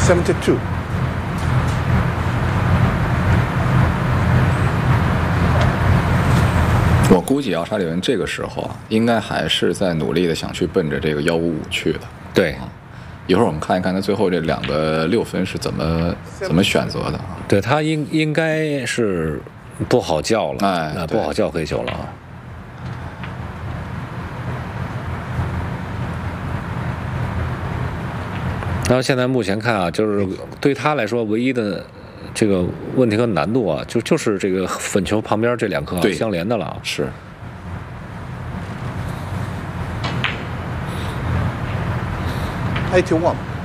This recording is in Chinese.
72. 我估计奥沙利文这个时候啊，应该还是在努力的想去奔着这个155去的。 对， 一会儿我们看一看他最后这2个6分是怎么选择的啊？ 对他应该是不好叫了， 哎， 不好叫黑球了啊。然后现在目前看啊，就是对他来说唯一的这个问题和难度啊，就是这个粉球旁边这2颗相连的了啊。 是。 81.